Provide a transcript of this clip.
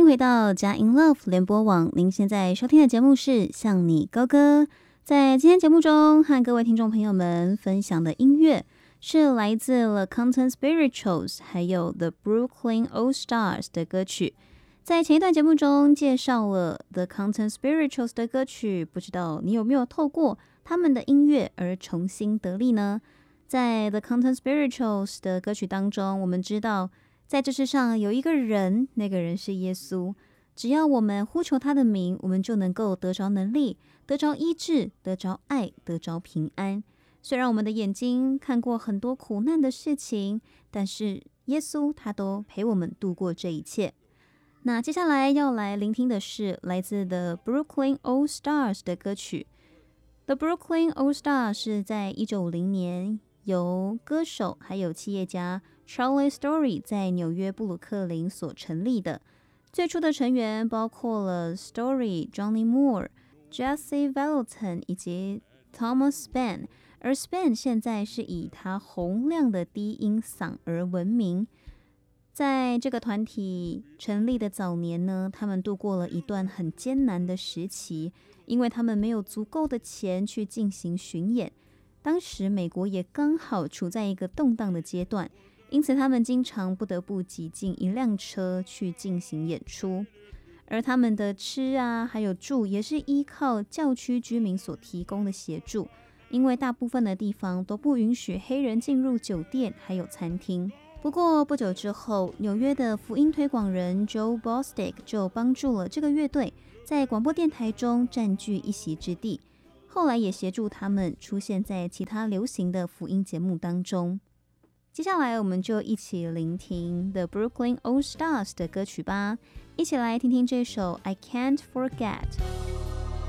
迎回到佳音 Love 联播网，您现在收听的节目是《向你高歌》。在今天节目中，和各位听众朋友们分享的音乐是来自 The Compton Spirituals 还有 The Brooklyn All Stars 的歌曲。在前一段节目中介绍了 The Compton Spirituals 的歌曲，不知道你有没有透过他们的音乐而重新得力呢？在 The Compton Spirituals 的歌曲当中，我们知道在这世上有一个人，那个人是耶稣。只要我们呼求他的名，我们就能够得着能力，得着医治，得着爱，得着平安。虽然我们的眼睛看过很多苦难的事情，但是耶稣他都陪我们度过这一切。那接下来要来聆听的是来自 The Brooklyn All Stars 的歌曲。The Brooklyn All Stars 是在1950年由歌手还有企业家 Charlie Story 在纽约布鲁克林所成立的。最初的成员包括了 Story、Johnny Moore、Jesse Valentin 以及 Thomas Span， 而 Span 现在是以他洪亮的低音嗓而闻名。在这个团体成立的早年呢，他们度过了一段很艰难的时期，因为他们没有足够的钱去进行巡演。当时美国也刚好处在一个动荡的阶段，因此他们经常不得不挤进一辆车去进行演出。而他们的吃啊还有住也是依靠教区居民所提供的协助，因为大部分的地方都不允许黑人进入酒店还有餐厅。不过不久之后，纽约的福音推广人 Joe Bostic 就帮助了这个乐队在广播电台中占据一席之地，后来也协助他们出现在其他流行的福音节目当中。接下来我们就一起聆听 The Brooklyn All Stars 的歌曲吧，一起来听听这首 I Can't Forget。